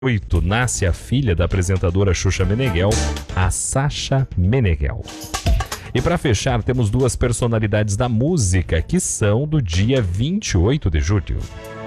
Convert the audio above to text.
2008 nasce a filha da apresentadora Xuxa Meneghel, a Sasha Meneghel. E para fechar, temos duas personalidades da música que são do dia 28 de julho.